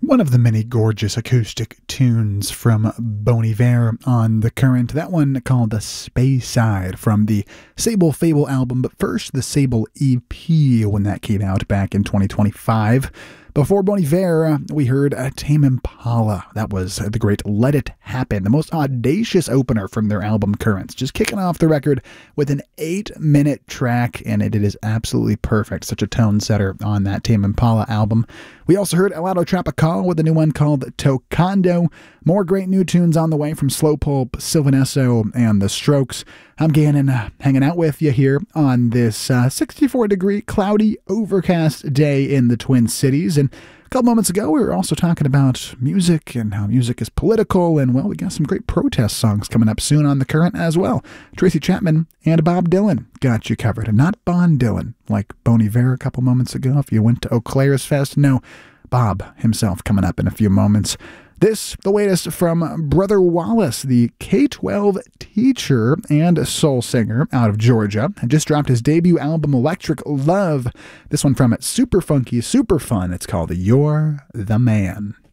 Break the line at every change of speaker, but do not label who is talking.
One of the many gorgeous acoustic tunes from Bon Iver on The Current, that one called The Speyside from the Sable Fable album, but first the Sable EP when that came out back in 2025. Before Bon Iver, we heard Tame Impala. That was the great Let It Happen, the most audacious opener from their album Currents, just kicking off the record with an 8-minute track, and it is absolutely perfect. Such a tone setter on that Tame Impala album. We also heard Helado Tropical with a new one called Tocando. More great new tunes on the way from Slowpulp, Sylvanesso, and The Strokes. I'm Gannon, hanging out with you here on this 64-degree, cloudy, overcast day in the Twin Cities. And a couple moments ago, we were also talking about music and how music is political. And, well, we got some great protest songs coming up soon on The Current as well. Tracy Chapman and Bob Dylan got you covered. And not Bon Dylan, like Bon Iver a couple moments ago. If you went to Eau Claire's Fest, no, Bob himself coming up in a few moments. This, the latest from Brother Wallace, the K-12 teacher and soul singer out of Georgia, and just dropped his debut album, Electric Love. This one from it, super funky, super fun. It's called You're the Man.